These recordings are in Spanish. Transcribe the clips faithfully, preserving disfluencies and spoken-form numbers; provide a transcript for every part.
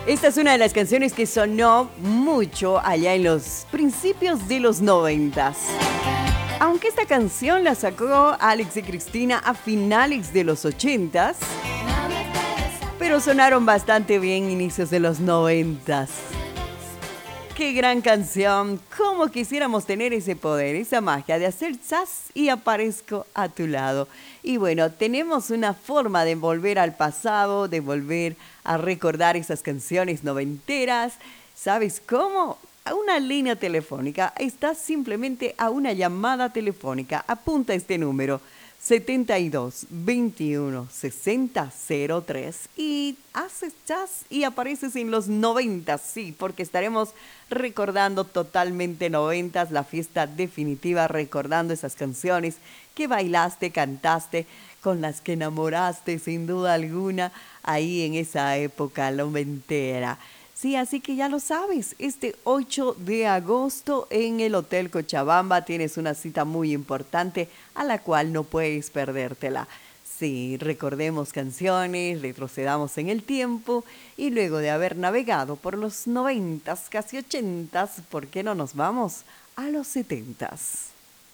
Esta es una de las canciones que sonó mucho allá en los principios de los noventas. Aunque esta canción la sacó Alex y Cristina a finales de los ochentas, pero sonaron bastante bien inicios de los noventas. ¡Qué gran canción! ¿Cómo quisiéramos tener ese poder, esa magia de hacer zas y aparezco a tu lado? Y bueno, tenemos una forma de volver al pasado, de volver a recordar esas canciones noventeras. ¿Sabes cómo? A una línea telefónica. Estás simplemente a una llamada telefónica. Apunta este número. setenta y dos, veintiuno, sesenta, cero tres y haces jazz y apareces en los noventas, sí, porque estaremos recordando totalmente noventas, la fiesta definitiva, recordando esas canciones que bailaste, cantaste, con las que enamoraste sin duda alguna ahí en esa época noventera. Sí, así que ya lo sabes, este ocho de agosto en el Hotel Cochabamba tienes una cita muy importante a la cual no puedes perdértela. Sí, recordemos canciones, retrocedamos en el tiempo y luego de haber navegado por los noventas, casi ochentas, ¿por qué no nos vamos a los setentas?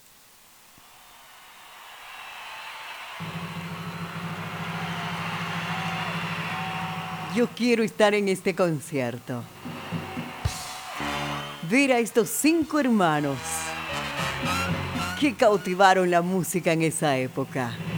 Yo quiero estar en este concierto. Ver a estos cinco hermanos que cautivaron la música en esa época.